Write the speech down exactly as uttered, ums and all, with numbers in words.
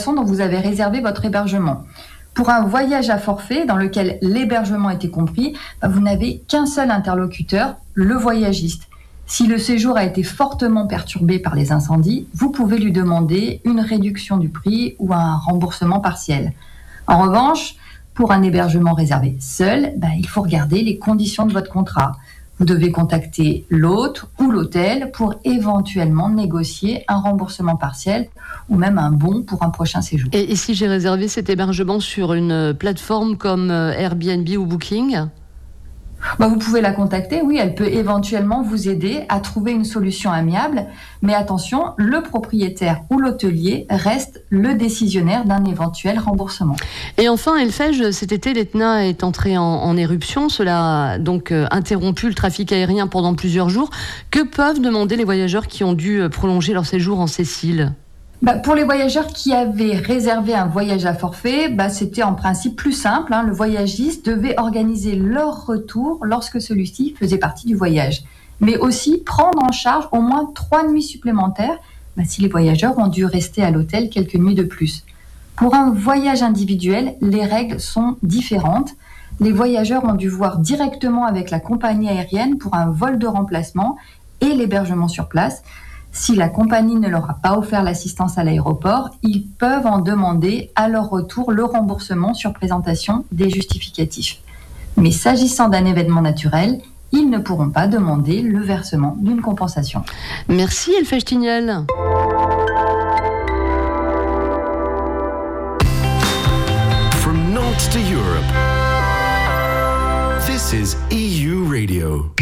façon dont vous avez réservé votre hébergement. Pour un voyage à forfait dans lequel l'hébergement était compris, bah, vous n'avez qu'un seul interlocuteur, le voyagiste. Si le séjour a été fortement perturbé par les incendies, vous pouvez lui demander une réduction du prix ou un remboursement partiel. En revanche, pour un hébergement réservé seul, bah, il faut regarder les conditions de votre contrat. Vous devez contacter l'hôte ou l'hôtel pour éventuellement négocier un remboursement partiel ou même un bon pour un prochain séjour. Et, et si j'ai réservé cet hébergement sur une plateforme comme Airbnb ou Booking ? Bah, vous pouvez la contacter, oui, elle peut éventuellement vous aider à trouver une solution amiable, mais attention, le propriétaire ou l'hôtelier reste le décisionnaire d'un éventuel remboursement. Et enfin, Elfège, cet été, l'Etna est entré en, en éruption, cela a donc euh, interrompu le trafic aérien pendant plusieurs jours. Que peuvent demander les voyageurs qui ont dû prolonger leur séjour en Sicile ? Bah, pour les voyageurs qui avaient réservé un voyage à forfait, bah, c'était en principe plus simple. Hein. Le voyagiste devait organiser leur retour lorsque celui-ci faisait partie du voyage. Mais aussi prendre en charge au moins trois nuits supplémentaires bah, si les voyageurs ont dû rester à l'hôtel quelques nuits de plus. Pour un voyage individuel, les règles sont différentes. Les voyageurs ont dû voir directement avec la compagnie aérienne pour un vol de remplacement et l'hébergement sur place. Si la compagnie ne leur a pas offert l'assistance à l'aéroport, ils peuvent en demander à leur retour le remboursement sur présentation des justificatifs. Mais s'agissant d'un événement naturel, ils ne pourront pas demander le versement d'une compensation. Merci Elfège Tignel. From Nantes to Europe, this is E U Radio.